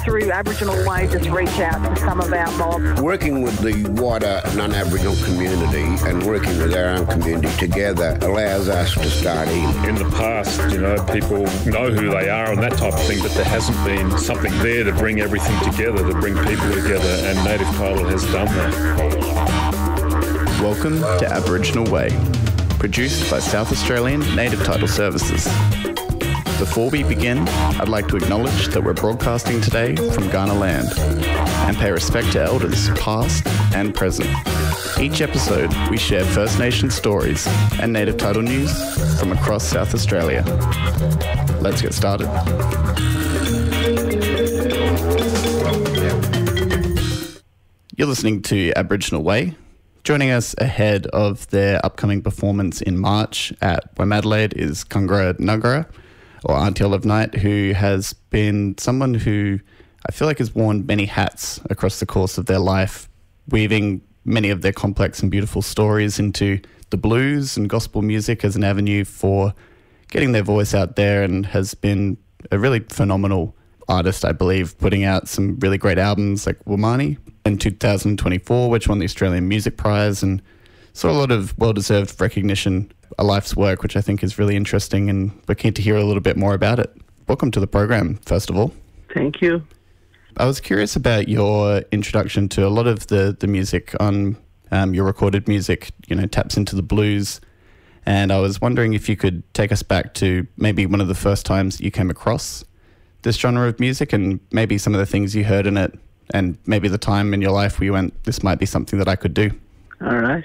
through Aboriginal Way, just reach out to some of our mob. Working with the wider non-Aboriginal community and working with our own community together allows us to start in. In the past, people know who they are and that type of thing, but there hasn't been something there to bring everything together, to bring people together, and Native Title has done that. Welcome to Aboriginal Way, produced by South Australian Native Title Services. Before we begin, I'd like to acknowledge that we're broadcasting today from Kaurna land and pay respect to elders past and present. Each episode, we share First Nation stories and Native Title news from across South Australia. Let's get started. You're listening to Aboriginal Way. Joining us ahead of their upcoming performance in March at Womadelaide is Kungra Nugara, or Auntie Olive Knight, who has been someone who I feel like has worn many hats across the course of their life, weaving many of their complex and beautiful stories into the blues and gospel music as an avenue for getting their voice out there, and has been a really phenomenal artist, I believe, putting out some really great albums like Womani in 2024, which won the Australian Music Prize, and saw a lot of well-deserved recognition, a life's work, which I think is really interesting, and we're keen to hear a little bit more about it. Welcome to the program, first of all. Thank you. I was curious about your introduction to a lot of the music on your recorded music, taps into the blues, and I was wondering if you could take us back to maybe one of the first times you came across this genre of music, and maybe some of the things you heard in it, and maybe the time in your life where you went, this might be something that I could do. All right.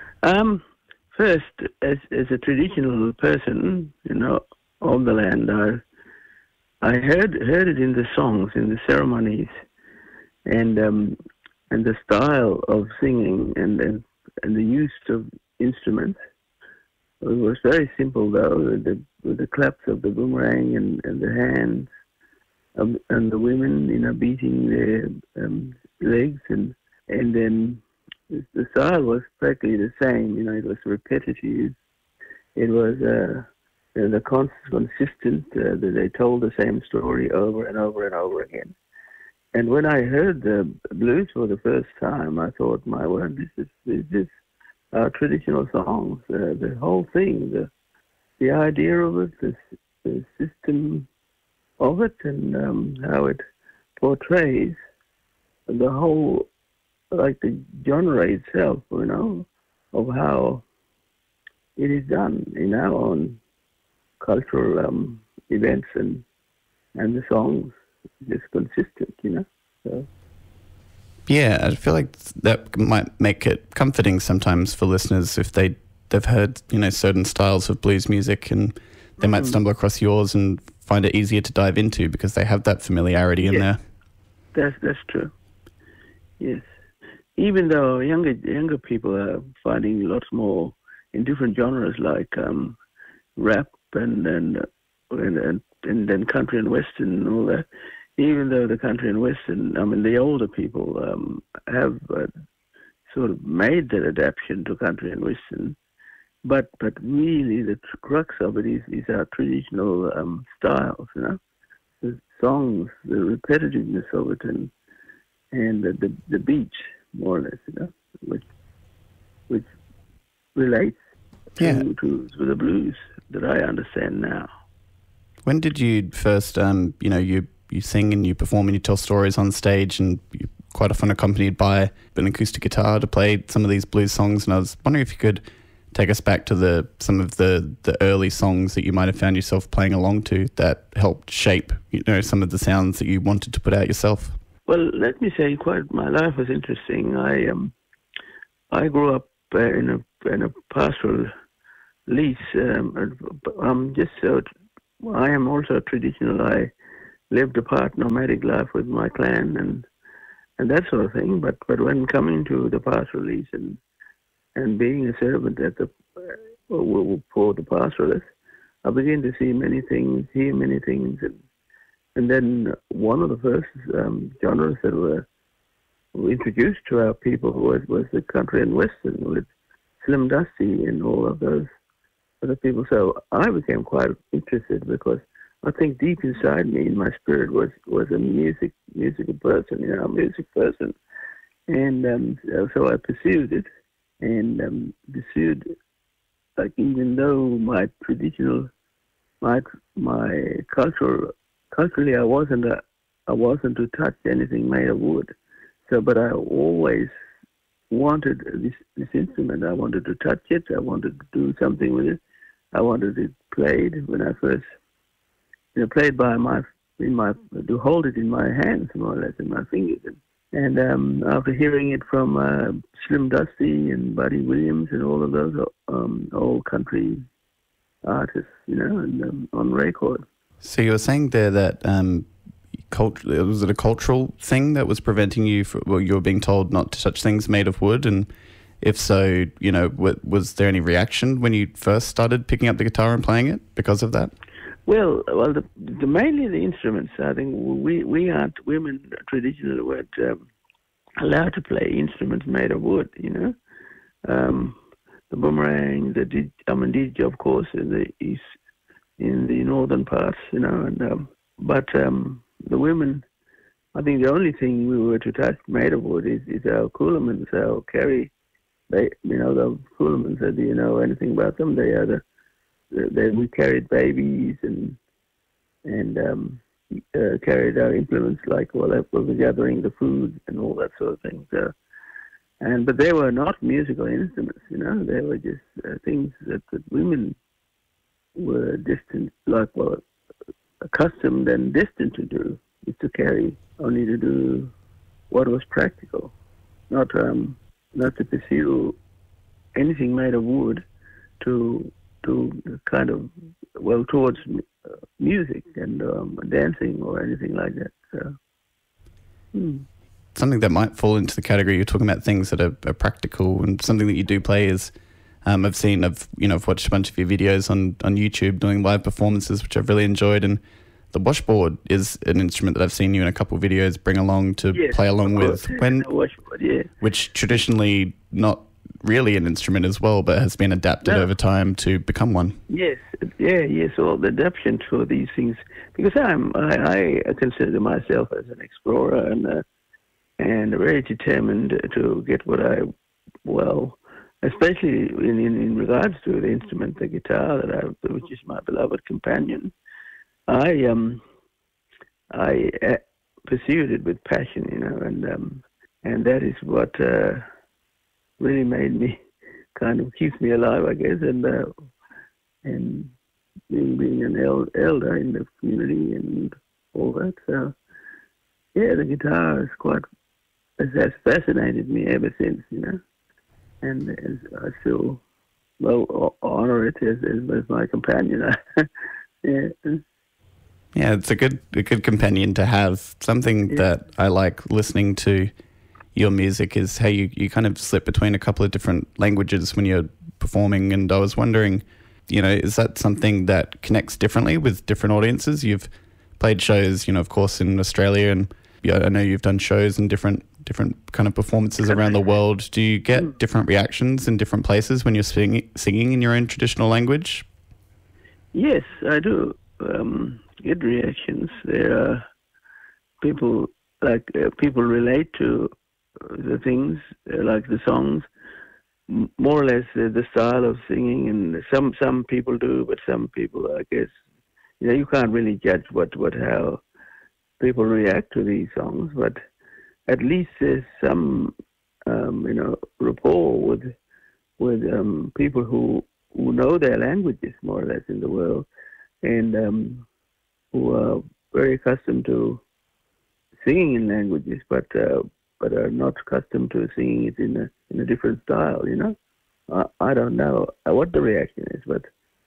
First, as a traditional person, of the land, I heard it in the songs, in the ceremonies, and the style of singing and the use of instruments. It was very simple, though, with the claps of the boomerang and the hands, and the women, beating their legs, and then the style was practically the same. It was repetitive. It was consistent. That they told the same story over and over and over again. And when I heard the blues for the first time, I thought, my word, this is our traditional songs. The whole thing, the idea of it, the system of it, and how it portrays the whole, like the genre itself, of how it is done in our own cultural events, and the songs just consistent, So. Yeah, I feel like that might make it comforting sometimes for listeners if they've heard, certain styles of blues music, and they might stumble across yours and find it easier to dive into because they have that familiarity in there. That's true. Yes. Even though younger people are finding lots more in different genres like rap and then country and western and all that. Even though the country and western, the older people have sort of made that adaptation to country and western, but really the crux of it is our traditional styles, the songs, the repetitiveness of it, and the beat, more or less, which relates to the blues that I understand now. When did you first, you sing and you perform and you tell stories on stage, and you're quite often accompanied by an acoustic guitar to play some of these blues songs, and I was wondering if you could take us back to some of the early songs that you might have found yourself playing along to that helped shape, some of the sounds that you wanted to put out yourself. Well, let me say, my life was interesting. I grew up in a pastoral lease. I am also traditional. I lived a part nomadic life with my clan and that sort of thing. But when coming to the pastoral lease and being a servant for the pastoralists, I began to see many things, hear many things, and then one of the first genres that were introduced to our people was the country and western with Slim Dusty and all of those other people. So I became quite interested because I think deep inside me, in my spirit, was a musical person, a music person, and so I pursued it, and pursued, like, even though my traditional, my culturally, I wasn't to touch anything made of wood, so, but I always wanted this instrument. I wanted to touch it. I wanted to do something with it. I wanted it played when I first, played to hold it in my hands, more or less, in my fingers. And after hearing it from Slim Dusty and Buddy Williams and all of those old country artists, and on record. So you were saying there that was it a cultural thing that was preventing you you were being told not to touch things made of wood? And if so, was there any reaction when you first started picking up the guitar and playing it because of that? Well, mainly the instruments. I think we aren't, women traditionally weren't allowed to play instruments made of wood. The boomerang, the didgeridoo, of course, in the northern parts. But the women, I think the only thing we were to touch made of wood is our coolamans, our carry. The coolamans. Do you know anything about them? They are we carried babies and carried our implements, like we were gathering the food and all that sort of thing. So, but they were not musical instruments, They were just things that women were accustomed and destined to do, is to carry, only to do what was practical, not to pursue anything made of wood to kind of, towards music and dancing or anything like that. So, Something that might fall into the category, you're talking about things that are practical, and something that you do play is, I've watched a bunch of your videos on YouTube doing live performances, which I've really enjoyed, and the washboard is an instrument that I've seen you in a couple of videos bring along to play along with. Washboard, yeah. Which traditionally not really an instrument as well, but has been adapted over time to become one. Yes, all the adaptation to these things, because I consider myself as an explorer and very determined to get what especially in regards to the instrument, the guitar, which is my beloved companion. I pursued it with passion, and that is what really made me, kind of keeps me alive, I guess, and being an elder in the community and all that. So, yeah, the guitar has fascinated me ever since, and I still honor it as my companion. Yeah. Yeah, it's a good companion to have. Something that I like listening to your music is how you kind of slip between a couple of different languages when you're performing. And I was wondering, is that something that connects differently with different audiences? You've played shows, of course, in Australia, and I know you've done shows and different kind of performances around the world. Do you get different reactions in different places when you're singing in your own traditional language? Yes, I do. Get reactions. There are people people relate to the things, like the songs, more or less the style of singing, and some people do, but some people, I guess, you can't really judge how people react to these songs, but at least there's some rapport with people who know their languages, more or less, in the world, and who are very accustomed to singing in languages, but are not accustomed to singing it in a different style. I don't know what the reaction is, but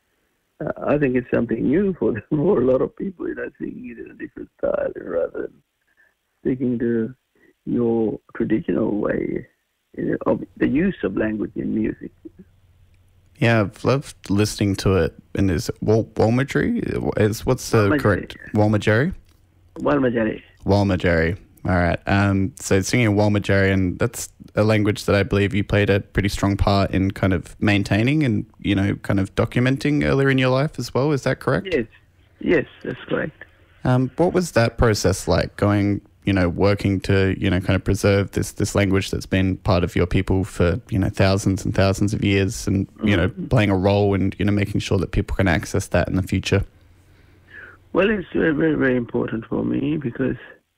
I think it's something new for a lot of people. Singing it in a different style rather than sticking to your traditional way of the use of language in music. Yeah, I've loved listening to it. And is Walmatjarri? What's the correct? Walmatjarri? Walmatjarri. All right. So singing Walmatjarri, and that's a language that I believe you played a pretty strong part in kind of maintaining and, kind of documenting earlier in your life as well. Is that correct? Yes, that's correct. What was that process like, going, working to, kind of preserve this language that's been part of your people for, thousands and thousands of years, and, playing a role in, making sure that people can access that in the future? Well, it's very, very, very important for me because,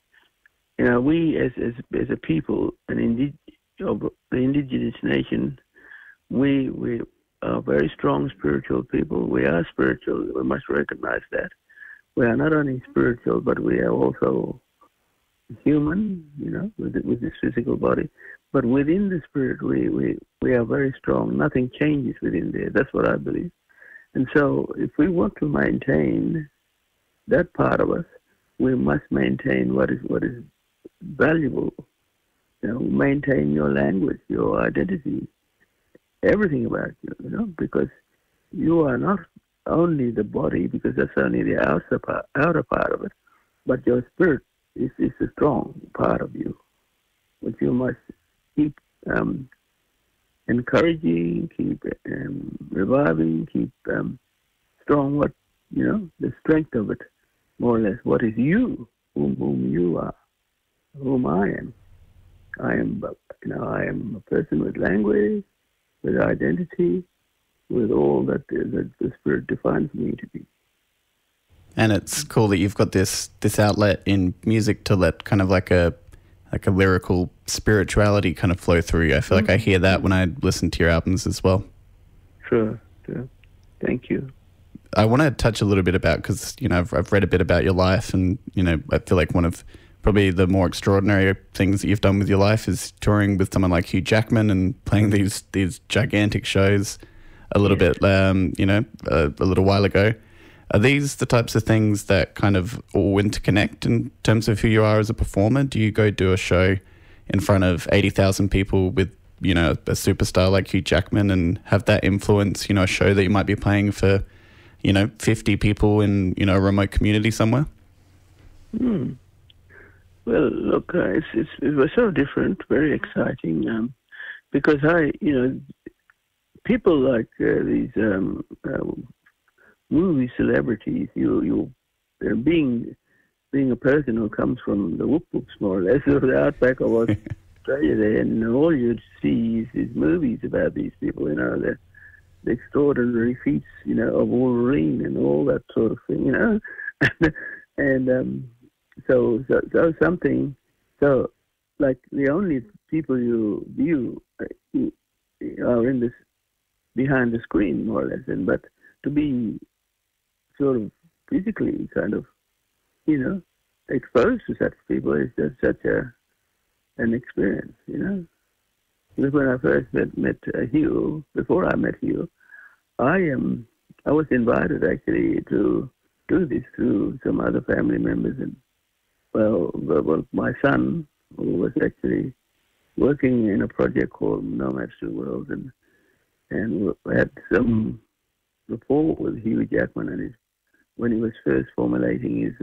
we as a people, of the indigenous nation, we are very strong spiritual people. We are spiritual. We must recognize that. We are not only spiritual, but we are also human, with this physical body. But within the spirit, we are very strong. Nothing changes within there. That's what I believe. And so if we want to maintain that part of us, we must maintain what is valuable. Maintain your language, your identity, everything about you, because you are not only the body, because that's only the outer part of it, but your spirit is a strong part of you, which you must keep encouraging, keep reviving, keep strong. The strength of it, more or less. What is you? Whom you are? Whom I am? I am a person with language, with identity, with all that the Spirit defines me to be. And it's cool that you've got this outlet in music to let kind of like a lyrical spirituality kind of flow through you. I feel like I hear that when I listen to your albums as well. Sure. Thank you. I want to touch a little bit about, because, I've read a bit about your life, and, I feel like one of probably the more extraordinary things that you've done with your life is touring with someone like Hugh Jackman and playing these gigantic shows a little bit, a little while ago. Are these the types of things that kind of all interconnect in terms of who you are as a performer? Do you go do a show in front of 80,000 people with, a superstar like Hugh Jackman and have that influence, a show that you might be playing for, 50 people in, a remote community somewhere? Well, look, it was so different, very exciting, because people like these movie celebrities, being a person who comes from the whoop whoops, more or less, of the outback of Australia there, and all you'd see is these movies about these people, the extraordinary feats, of Wolverine and all that sort of thing, and so something, so like the only people you view are in this behind the screen, more or less, but to be sort of physically kind of, exposed to such people is just such an experience, Because when I first met Hugh, before I met Hugh, I was invited actually to do this through some other family members, and well, my son, who was actually working in a project called Nomads to the World, and had some rapport with Hugh Jackman and when he was first formulating his,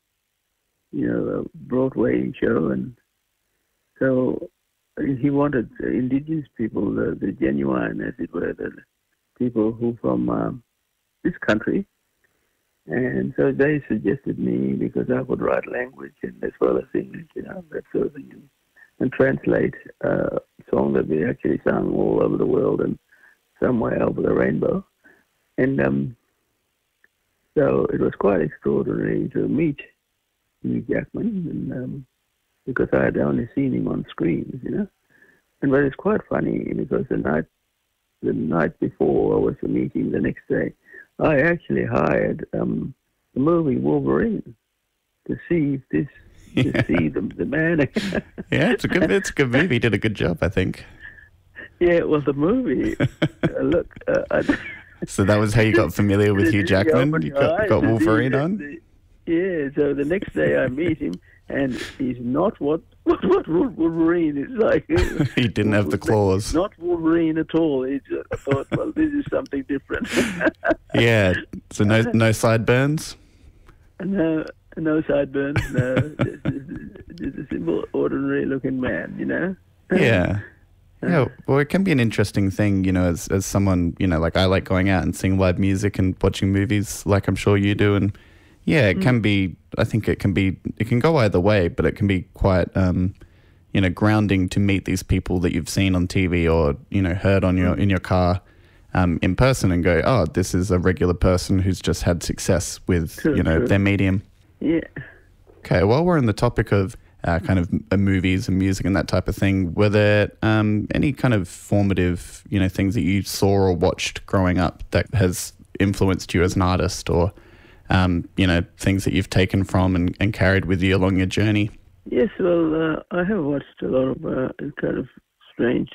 Broadway show, and so he wanted indigenous people, the genuine, as it were, the people who from this country. And so they suggested me, because I could write language and as well as English, that sort of thing, and translate a song that we actually sung all over the world and somewhere over the rainbow. And so it was quite extraordinary to meet Hugh Jackman, and because I had only seen him on screens, And but it's quite funny because the night before I was to meet him, the next day, I actually hired the movie Wolverine to see the man. Yeah, it's a good movie. He did a good job, I think. Yeah, well, the movie. So that was how you got familiar with Hugh Jackman? You got Wolverine on? Yeah. So the next day I meet him, and he's not what Wolverine is like. He didn't have the claws. Not Wolverine at all. I thought, well, this is something different. Yeah. So no sideburns? No sideburns. No, just a simple, ordinary-looking man. Yeah. Yeah, well, it can be an interesting thing, as someone, like I like going out and seeing live music and watching movies, like I'm sure you do, and Yeah, it can be. I think it can be. It can go either way, but it can be quite, grounding to meet these people that you've seen on TV or heard on your in your car, in person, and go, oh, this is a regular person who's just had success with True. their medium. Yeah. Okay, while we're on the topic of kind of movies and music and that type of thing, were there any kind of formative things that you saw or watched growing up that has influenced you as an artist, or things that you've taken from and carried with you along your journey? Yes, well, I have watched a lot of kind of strange,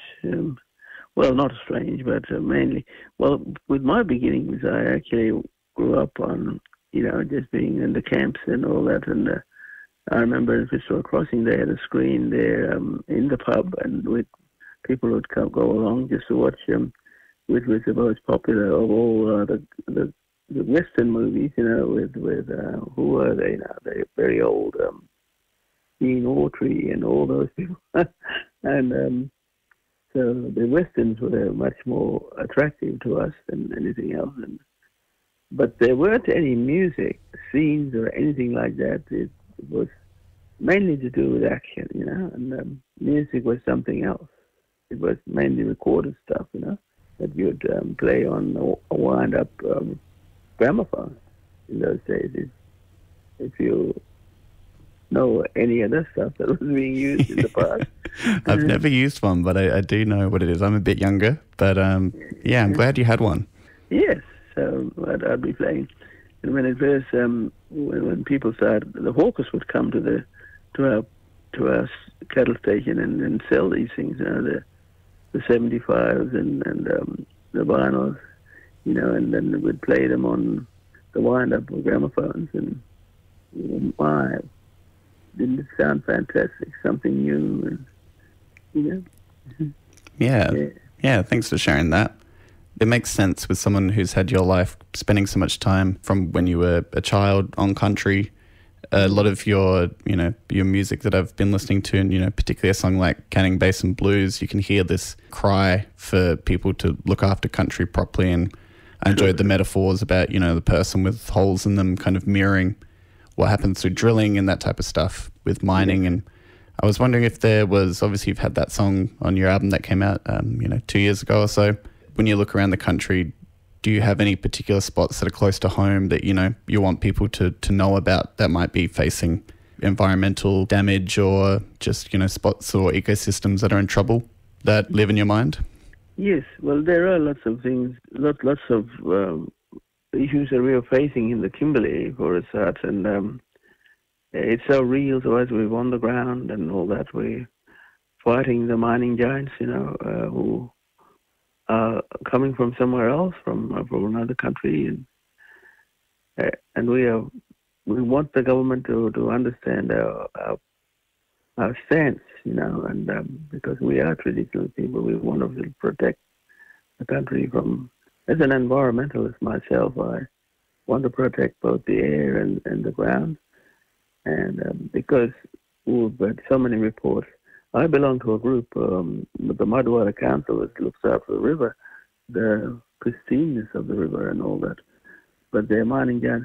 not strange, but mainly, with my beginnings, I actually grew up on, just being in the camps and all that, and I remember in Fitzroy Crossing, they had a screen there in the pub, and people would go along just to watch which was the most popular of all the Western movies, with who were they now? They're very old, Dean Autry and all those people. And so the Westerns were much more attractive to us than anything else. But there weren't any music scenes or anything like that. It was mainly to do with action, and music was something else. It was mainly recorded stuff, that you'd play on a wind-up gramophone in those days. If you know any other stuff that was being used in the past. I've never used one, but I do know what it is. I'm a bit younger, but I'm glad you had one. Yes, so I'd be playing. And when it first, when people started, the hawkers would come to our cattle station and sell these things, the 75s and the vinyls, and then we'd play them on the wind-up gramophones, and my, didn't it sound fantastic? Something new, and Yeah, thanks for sharing that. It makes sense with someone who's had your life spending so much time from when you were a child on country. A lot of your music that I've been listening to, and, particularly a song like Canning Basin Blues, you can hear this cry for people to look after country properly. And I enjoyed the metaphors about, the person with holes in them kind of mirroring what happens through drilling and that type of stuff with mining. And I was wondering if there was, obviously you've had that song on your album that came out, 2 years ago or so. When you look around the country, do you have any particular spots that are close to home that, you want people to know about that might be facing environmental damage, or just, spots or ecosystems that are in trouble that live in your mind? Yes, well, there are lots of things, lots of issues that we are facing in the Kimberley, for a start, and it's so real to us. We're on the ground and all that. We're fighting the mining giants, who are coming from somewhere else, from another country, and we want the government to understand our stance, and because we are traditional people, we want to protect the country from. As an environmentalist myself, I want to protect both the air and the ground, and because we've had so many reports. I belong to a group, the Mudwater Council, that looks after the river, the pristineness of the river and all that. But they're mining giants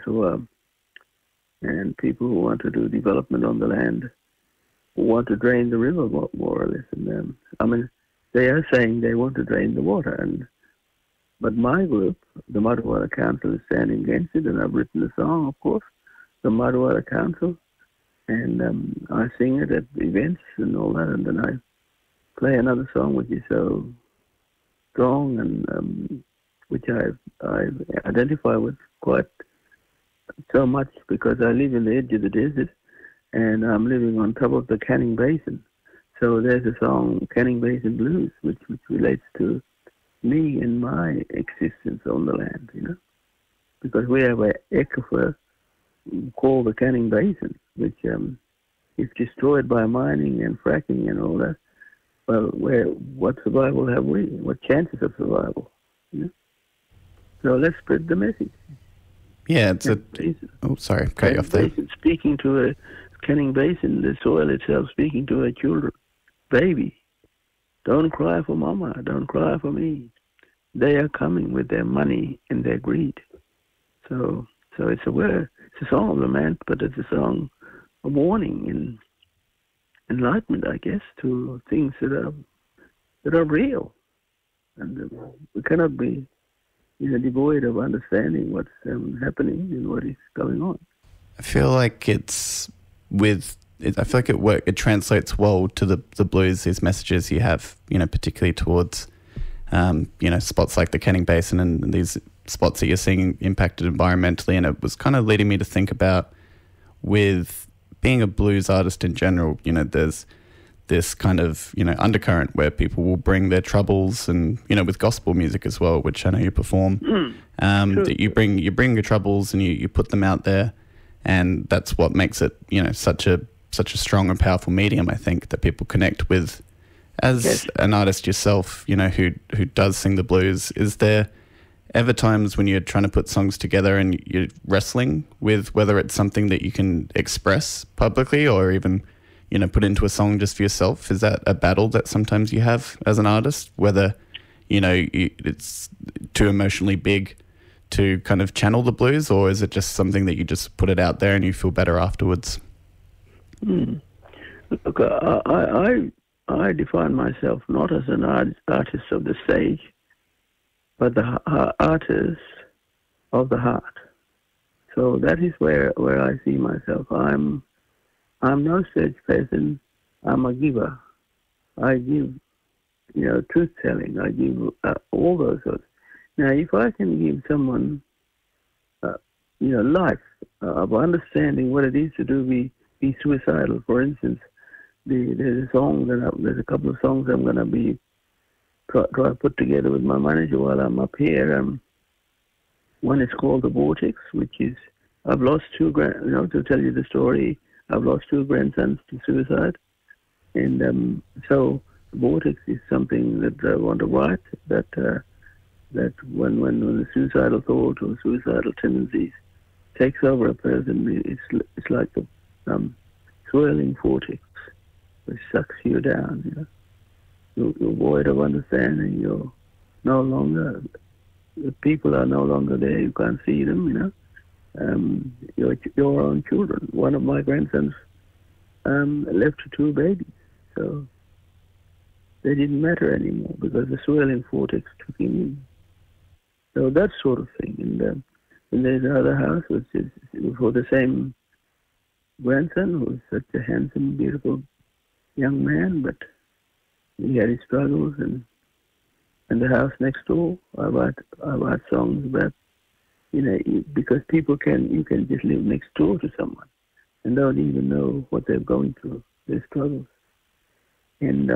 and people who want to do development on the land, who want to drain the river more or less. And they are saying they want to drain the water, but my group, the Mudwater Council, is standing against it, and I've written a song, of course, the Mudwater Council, and I sing it at events and all that, and then I play another song which is so strong and which I identify with quite so much, because I live in the edge of the desert and I'm living on top of the Canning Basin. So there's a song, Canning Basin Blues, which relates to me and my existence on the land, because we have an aquifer called the Canning Basin, which is destroyed by mining and fracking and all that. Well, what survival have we? What chances of survival? So let's spread the message. Yeah, it's sorry, cut you off there. Speaking to a Canning Basin, the soil itself speaking to a children, baby. Don't cry for mama, don't cry for me. They are coming with their money and their greed. So it's a a song of lament, but it's a song of warning and enlightenment, I guess, to things that are real, and we cannot be devoid of understanding what's happening and what is going on. I feel like it translates well to the blues, these messages you have, particularly towards, spots like the Canning Basin and these spots that you're seeing impacted environmentally. And it was kind of leading me to think about, with being a blues artist in general, there's this kind of, undercurrent where people will bring their troubles, and, with gospel music as well, which I know you perform, that you bring your troubles and you put them out there. And that's what makes it, such a strong and powerful medium, I think, that people connect with. As an artist yourself, who does sing the blues, is there ever times when you're trying to put songs together and you're wrestling with whether it's something that you can express publicly or even, put into a song just for yourself? Is that a battle that sometimes you have as an artist, whether, it's too emotionally big to kind of channel the blues, or is it just something that you just put it out there and you feel better afterwards? Look, I define myself not as an artist of the stage, but the artist of the heart. So that is where I see myself. I'm no stage person. I'm a giver. I give, truth telling. I give all those sorts. Now, if I can give someone, life of understanding what it is to be suicidal, for instance, there's a couple of songs I'm going to be try to put together with my manager while I'm up here. One is called The Vortex, which is, I've lost to tell you the story, I've lost 2 grandsons to suicide. And so The Vortex is something that I want to write, that when the suicidal thought or suicidal tendencies takes over a person, it's like a swirling vortex which sucks you down. You're void of understanding. You're no longer, the people are no longer there. You can't see them. Your own children. One of my grandsons left 2 babies, so they didn't matter anymore because the swirling vortex took him in. So that sort of thing. And there's another house which is for the same grandson, who was such a handsome, beautiful young man, but he had his struggles. And the house next door, I write songs about, because you can just live next door to someone and don't even know what they're going through, their struggles. And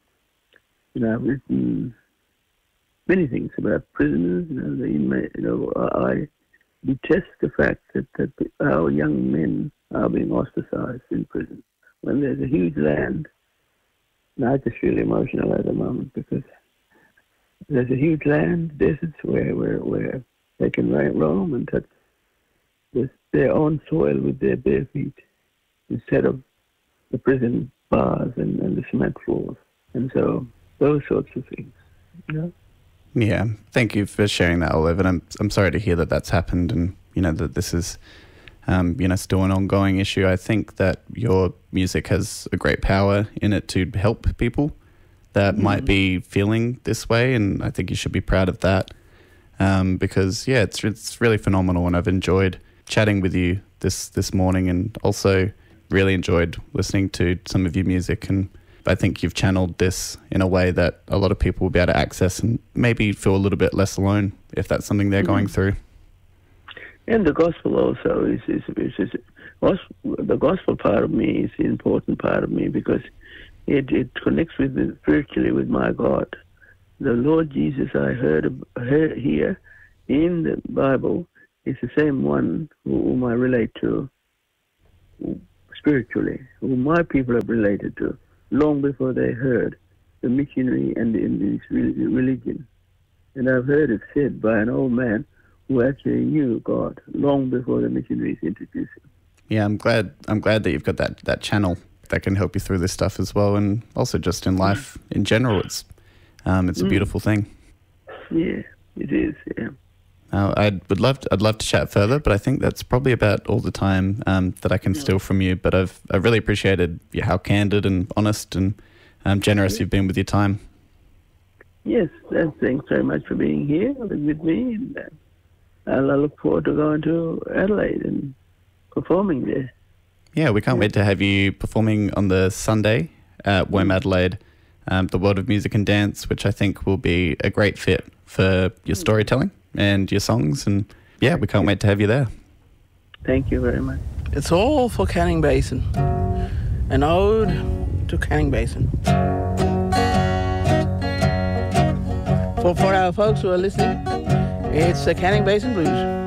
I've written many things about prisoners, the inmate. I detest the fact that our young men are being ostracized in prison when there's a huge land. And I just feel emotional at the moment because there's a huge land, deserts where they can roam and touch their own soil with their bare feet instead of the prison bars and the cement floors. And so those sorts of things, Yeah, thank you for sharing that, Olive. And I'm sorry to hear that that's happened, and that this is still an ongoing issue. I think that your music has a great power in it to help people that might be feeling this way, and I think you should be proud of that. Because it's really phenomenal, and I've enjoyed chatting with you this morning, and also really enjoyed listening to some of your music. And I think you've channeled this in a way that a lot of people will be able to access and maybe feel a little bit less alone if that's something they're going through. And the gospel also is the gospel part of me is the important part of me because it connects spiritually with my God. The Lord Jesus I heard here in the Bible is the same one whom I relate to spiritually, whom my people have related to long before they heard the missionary and the religion. And I've heard it said by an old man who actually knew God long before the missionaries introduced him. Yeah, I'm glad that you've got that channel that can help you through this stuff as well, and also just in life in general. It's a beautiful thing. Yeah, it is. Yeah. I'd love to chat further, but I think that's probably about all the time that I can steal from you. But I've really appreciated how candid and honest and generous you've been with your time. Yes, thanks very much for being here with me, and I look forward to going to Adelaide and performing there. Yeah, we can't wait to have you performing on the Sunday at Womadelaide, the World of Music and Dance, which I think will be a great fit for your storytelling and your songs. And yeah, we can't wait to have you there. Thank you very much. It's all for Canning Basin. An ode to Canning Basin. For our folks who are listening, it's the Canning Basin Blues.